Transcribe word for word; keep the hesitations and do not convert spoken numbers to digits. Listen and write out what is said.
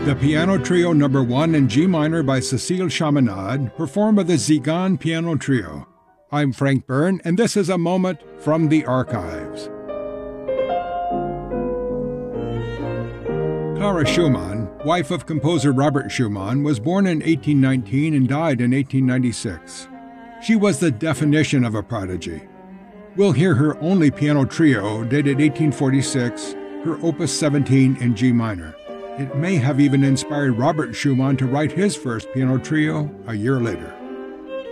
The Piano Trio Number one in G minor by Cécile Chaminade, performed by the Tzigan Piano Trio. I'm Frank Byrne, and this is a moment from the archives. Clara Schumann, wife of composer Robert Schumann, was born in eighteen nineteen and died in eighteen ninety-six. She was the definition of a prodigy. We'll hear her only piano trio, dated eighteen forty-six, her Opus seventeen in G minor. It may have even inspired Robert Schumann to write his first piano trio a year later.